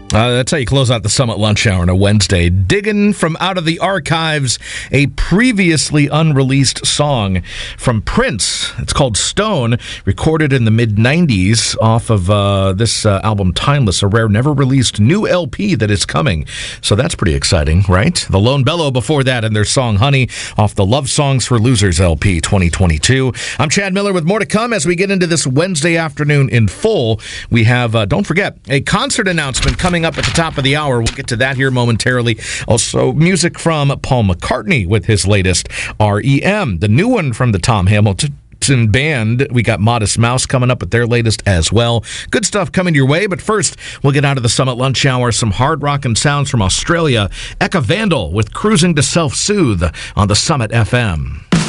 That's how you close out the Summit Lunch Hour on a Wednesday. Digging from out of the archives a previously unreleased song from Prince. It's called Stone, recorded in the mid-'90s off of this album Timeless, a rare never-released new LP that is coming. So that's pretty exciting, right? The Lone Bellow before that and their song Honey off the Love Songs for Losers LP 2022. I'm Chad Miller with more to come as we get into this Wednesday afternoon in full. We have, don't forget, a concert announcement coming up at the top of the hour. We'll get to that here momentarily. Also, music from Paul McCartney with his latest REM. The new one from the Tom Hamilton Band. We got Modest Mouse coming up with their latest as well. Good stuff coming your way, but first, we'll get out of the Summit Lunch Hour. Some hard rockin' sounds from Australia. Eka Vandal with Cruising to Self-Soothe on the Summit FM.